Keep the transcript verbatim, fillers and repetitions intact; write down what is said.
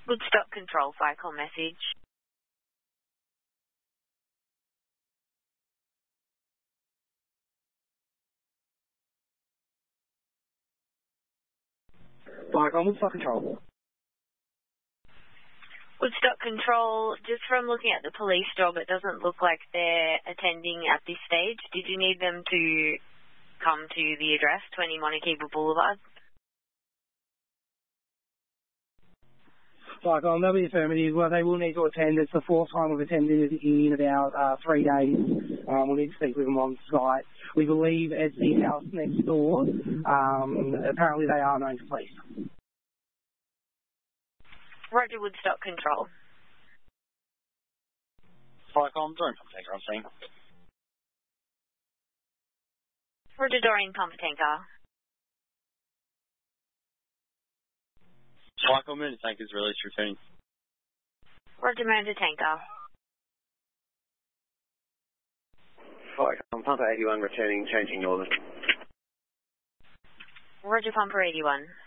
Woodstock Control, fire call message. Fire call, Woodstock Control. Woodstock Control, just from looking at the police job, it doesn't look like they're attending at this stage. Did you need them to come to the address, twenty Monakeeba Boulevard? Fire call, they'll be affirmative. Well, they will need to attend. It's the fourth time we've attended in about uh, three days. Um, we'll need to speak with them on site. We believe it's the house next door. Um, apparently they are known to police. Roger, Woodstock Control. Fire call, Dorian Pump Tanker on scene. Roger, Dorian Pump Tanker. Fire call, Murder Tankers released returning. Roger, Murder Tanker. Fire call, Pumper eighty-one returning, changing orders. Roger, Pumper eighty-one.